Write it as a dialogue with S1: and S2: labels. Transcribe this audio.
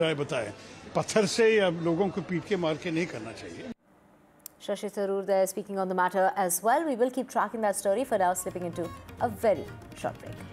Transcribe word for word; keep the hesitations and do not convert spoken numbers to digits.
S1: राय बताएं, पत्थर से या लोगों को पीट के मार के नहीं करना चाहिए।
S2: Shashi Tharoor there speaking on the matter as well. We will keep tracking that story. For now, slipping into a very short break.